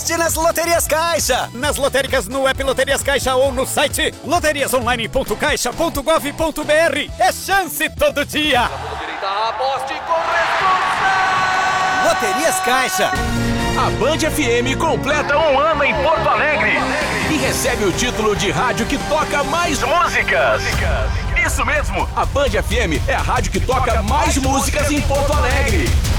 Aposte nas Loterias Caixa. Nas lotéricas no app Loterias Caixa ou no site loteriasonline.caixa.gov.br. É chance todo dia. Aposte com responsabilidade. Loterias Caixa. A Band FM completa um ano em Porto Alegre e recebe o título de rádio que toca mais músicas. Isso mesmo, a Band FM é a rádio que toca mais músicas em Porto Alegre.